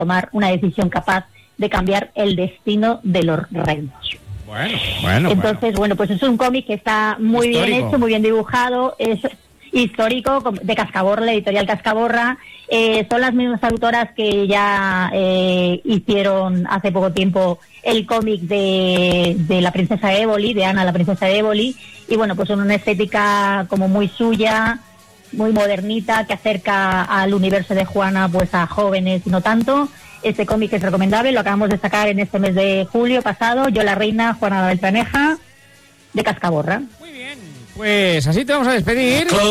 tomar una decisión capaz de cambiar el destino de los reinos. Entonces, pues es un cómic que está muy histórico, bien hecho, muy bien dibujado, es histórico, de Cascaborra, la editorial Cascaborra. Son las mismas autoras que ya hicieron hace poco tiempo el cómic de la princesa Éboli, de Ana, la princesa de Éboli, y bueno, pues son una estética como muy suya, muy modernita, que acerca al universo de Juana pues a jóvenes y no tanto. Este cómic es recomendable, lo acabamos de sacar en este mes de julio pasado, Yo la reina, Juana la Beltraneja, de Cascaborra. Muy bien, pues así te vamos a despedir.